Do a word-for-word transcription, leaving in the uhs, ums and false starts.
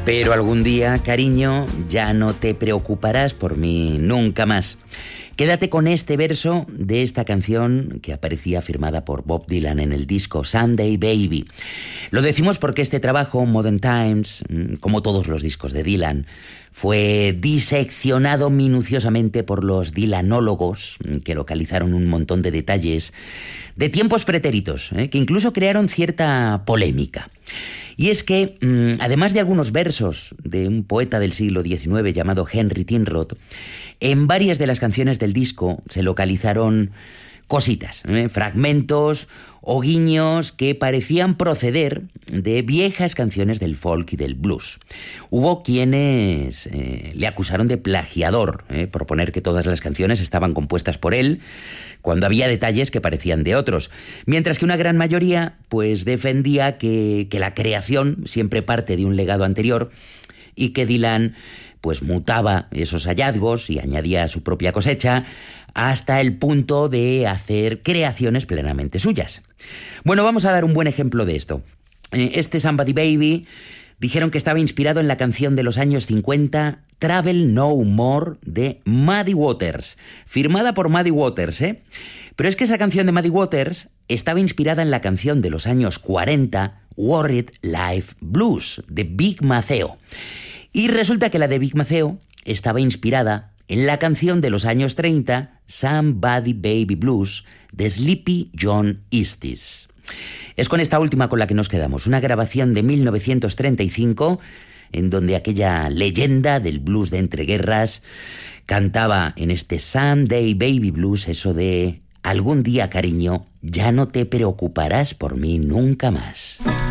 Pero algún día, cariño, ya no te preocuparás por mí nunca más. Quédate con este verso de esta canción que aparecía firmada por Bob Dylan en el disco Someday Baby. Lo decimos porque este trabajo, Modern Times, como todos los discos de Dylan, fue diseccionado minuciosamente por los dylanólogos, que localizaron un montón de detalles de tiempos pretéritos, ¿eh? que incluso crearon cierta polémica. Y es que, además de algunos versos de un poeta del siglo diecinueve llamado Henry Tinrod, en varias de las canciones del disco se localizaron cositas, ¿eh? fragmentos o guiños que parecían proceder de viejas canciones del folk y del blues. Hubo quienes eh, le acusaron de plagiador, ¿eh? por poner que todas las canciones estaban compuestas por él, cuando había detalles que parecían de otros, mientras que una gran mayoría pues defendía que, que la creación siempre parte de un legado anterior y que Dylan pues mutaba esos hallazgos y añadía su propia cosecha hasta el punto de hacer creaciones plenamente suyas. Bueno, vamos a dar un buen ejemplo de esto. Este Somebody Baby dijeron que estaba inspirado en la canción de los años cincuenta Travel No More de Muddy Waters, firmada por Muddy Waters, ¿eh? Pero es que esa canción de Muddy Waters estaba inspirada en la canción de los años cuarenta Worried Life Blues de Big Maceo. Y resulta que la de Big Maceo estaba inspirada en la canción de los años treinta Somebody Baby Blues de Sleepy John Estes. Es con esta última con la que nos quedamos, una grabación de mil novecientos treinta y cinco en donde aquella leyenda del blues de entreguerras cantaba en este Someday Baby Blues eso de algún día, cariño, ya no te preocuparás por mí nunca más.